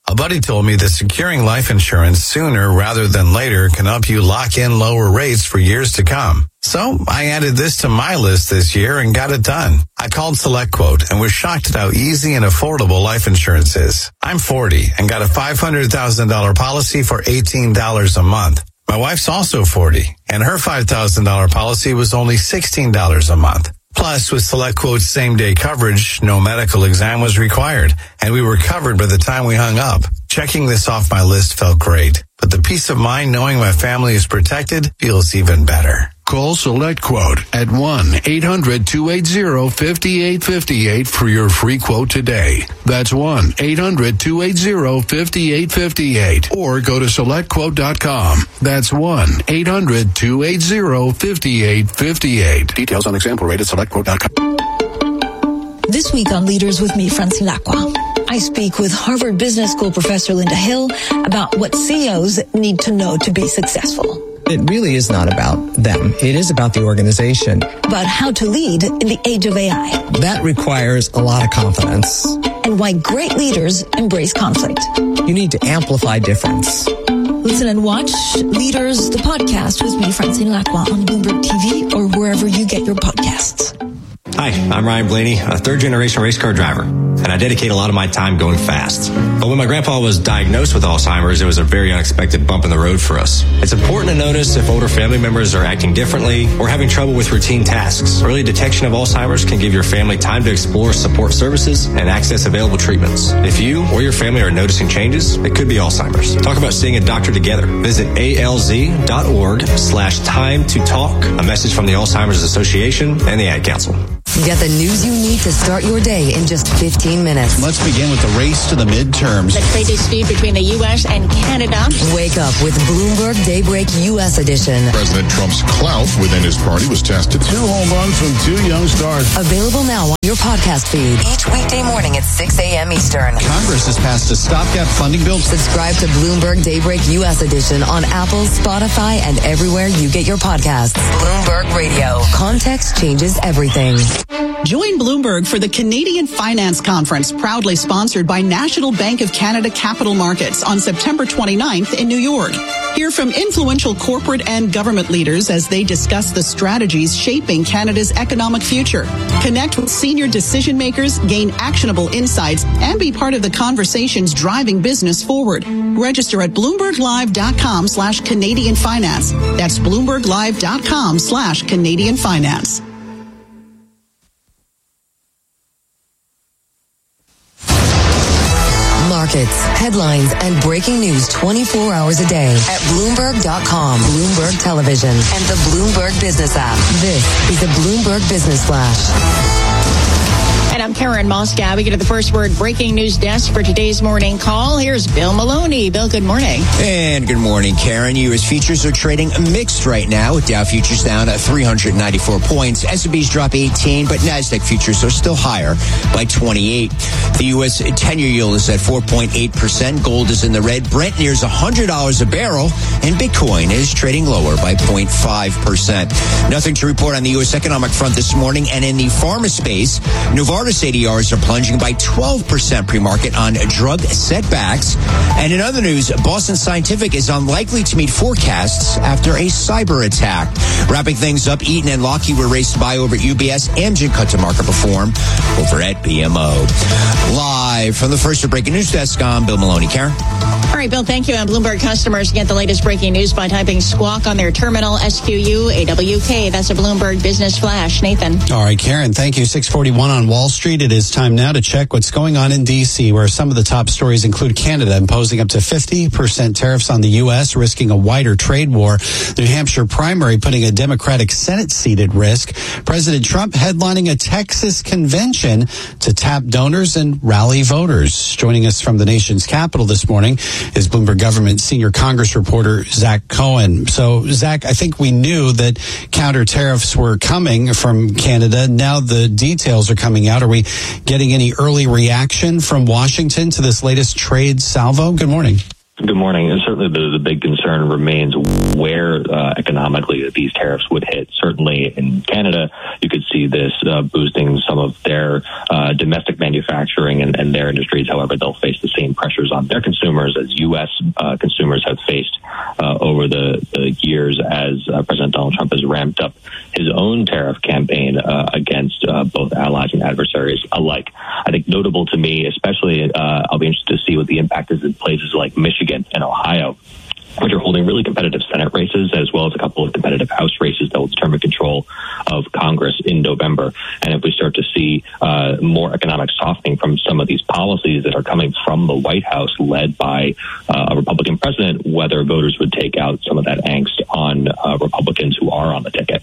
A buddy told me that securing life insurance sooner rather than later can help you lock in lower rates for years to come. So I added this to my list this year and got it done. I called SelectQuote and was shocked at how easy and affordable life insurance is. I'm forty and got a five hundred thousand dollars policy for eighteen dollars a month. My wife's also forty and her five thousand dollars policy was only sixteen dollars a month. Plus, with SelectQuote's same-day coverage, no medical exam was required, and we were covered by the time we hung up. Checking this off my list felt great, but the peace of mind knowing my family is protected feels even better. Call SelectQuote at one eight hundred two eight zero five eight five eight for your free quote today. That's one eight hundred two eight zero five eight five eight. Or go to select quote dot com. That's one eight hundred two eight zero five eight five eight. Details on example rate at select quote dot com. This week on Leaders with me, Francine Lacqua, I speak with Harvard Business School professor Linda Hill about what C E Os need to know to be successful. It really is not about them. It is about the organization. About how to lead in the age of A I. That requires a lot of confidence. And why great leaders embrace conflict. You need to amplify difference. Listen and watch Leaders, the podcast with me, Francine Lacqua, on Bloomberg T V or wherever you get your podcasts. Hi, I'm Ryan Blaney, a third-generation race car driver, and I dedicate a lot of my time going fast. But when my grandpa was diagnosed with Alzheimer's, it was a very unexpected bump in the road for us. It's important to notice if older family members are acting differently or having trouble with routine tasks. Early detection of Alzheimer's can give your family time to explore support services and access available treatments. If you or your family are noticing changes, it could be Alzheimer's. Talk about seeing a doctor together. Visit alz.org slash time to talk. A message from the Alzheimer's Association and the Ad Council. Get the news you need to start your day in just fifteen minutes. Let's begin with the race to the midterms. The trade dispute between the U S and Canada. Wake up with Bloomberg Daybreak U S edition. President Trump's clout within his party was tested. Two home runs from two young stars. Available now on your podcast feed. Each weekday morning at six a.m. Eastern. Congress has passed a stopgap funding bill. Subscribe to Bloomberg Daybreak U S edition on Apple, Spotify, and everywhere you get your podcasts. Bloomberg Radio. Context changes everything. Join Bloomberg for the Canadian Finance Conference, proudly sponsored by National Bank of Canada Capital Markets on September twenty-ninth in New York. Hear from influential corporate and government leaders as they discuss the strategies shaping Canada's economic future. Connect with senior decision makers, gain actionable insights, and be part of the conversations driving business forward. Register at bloomberglive.com slash Canadian Finance. That's bloomberglive.com slash Canadian Finance. Markets, headlines, and breaking news twenty-four hours a day at Bloomberg dot com, Bloomberg Television, and the Bloomberg Business app. This is the Bloomberg Business Flash. And I'm Karen Moscow. We get to the first word breaking news desk for today's morning call. Here's Bill Maloney. Bill, good morning. And good morning, Karen. U S futures are trading mixed right now, with Dow futures down at three hundred ninety-four points. S and P's drop eighteen, but NASDAQ futures are still higher by twenty-eight. The U S ten-year yield is at four point eight percent. Gold is in the red. Brent nears one hundred dollars a barrel, and Bitcoin is trading lower by zero point five percent. Nothing to report on the U S economic front this morning, and in the pharma space, Novartis A D Rs are plunging by twelve percent pre-market on drug setbacks. And in other news, Boston Scientific is unlikely to meet forecasts after a cyber attack. Wrapping things up, Eaton and Lockheed were raced by over at U B S. Amgen cut to market perform over at B M O. Live from the first breaking news desk, I'm Bill Maloney. Karen? All right, Bill, thank you. And Bloomberg customers get the latest breaking news by typing squawk on their terminal, S Q U A W K. That's a Bloomberg Business Flash. Nathan. All right, Karen, thank you. six forty-one on Wall Street. It is time now to check what's going on in D C, where some of the top stories include Canada imposing up to fifty percent tariffs on the U S, risking a wider trade war. The New Hampshire primary putting a Democratic Senate seat at risk. President Trump headlining a Texas convention to tap donors and rally voters. Joining us from the nation's capital this morning is Bloomberg Government Senior Congress reporter Zach Cohen. So, Zach, I think we knew that counter tariffs were coming from Canada. Now the details are coming out. Are we getting any early reaction from Washington to this latest trade salvo? Good morning. Good morning. And certainly the, the big concern remains where uh, economically these tariffs would hit. Certainly in Canada, you could see this uh, boosting some of their uh, domestic manufacturing and, and their industries. However, they'll face the same pressures on their consumers as U S uh, consumers have faced uh, over the, the years as uh, President Donald Trump has ramped up his own tariff campaign uh, against uh, both allies and adversaries alike. I think notable to me, especially, uh, I'll be interested to see what the impact is in places like Michigan and Ohio, which are holding really competitive Senate races, as well as a couple of competitive House races that will determine control of Congress in November. And if we start to see uh, more economic softening from some of these policies that are coming from the White House, led by uh, a Republican president, whether voters would take out some of that angst on uh, Republicans who are on the ticket.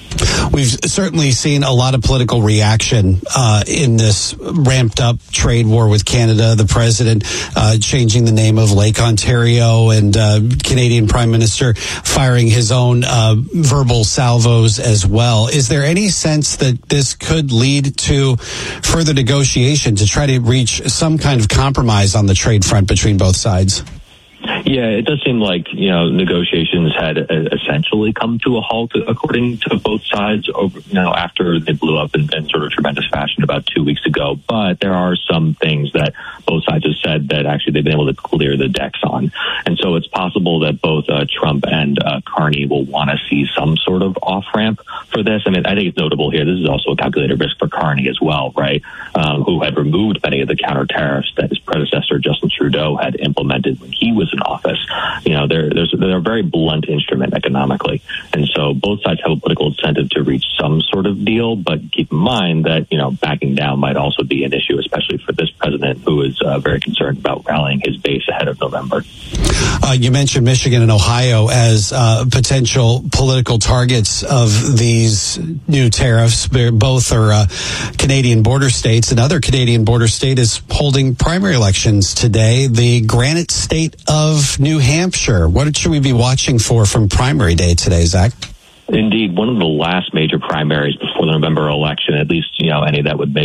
We've certainly seen a lot of political reaction uh, in this ramped up trade war with Canada. The president uh, changing the name of Lake Ontario, and uh, Canadian Prime Minister firing his own uh, verbal salvos as well. Is there any sense that this could lead to further negotiation to try to reach some kind of compromise on the trade front between both sides? Yeah, it does seem like, you know, negotiations had uh, essentially come to a halt, according to both sides, over, you know, after they blew up in, in sort of tremendous fashion about two weeks ago. But there are some things that both sides have said that actually they've been able to clear the decks on. And so it's possible that both uh, Trump and uh, Carney will want to see some sort of off-ramp for this. I mean, I think it's notable here. This is also a calculated risk for Carney as well, right, um, who had removed many of the counter tariffs that his predecessor, Justin Trudeau, had implemented when he was in office. You know, they're, there's, they're a very blunt instrument economically. And so both sides have a political incentive to reach some sort of deal, but keep in mind that, you know, backing down might also be an issue, especially for this president who is uh, very concerned about rallying his base ahead of November. Uh, you mentioned Michigan and Ohio as uh, potential political targets of these new tariffs. They're, both are uh, Canadian border states. Another Canadian border state is holding primary elections today, the Granite State of New Hampshire. What should we be watching for from primary day today, Zach? Indeed, one of the last major primaries before the November election, at least, you know, any that would make